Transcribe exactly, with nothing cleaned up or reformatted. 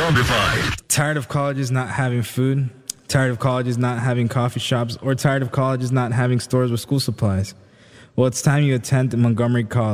Zombified. Tired of colleges not having food? Tired of colleges not having coffee shops? Or tired of colleges not having stores with school supplies? Well, it's time you attend Montgomery College.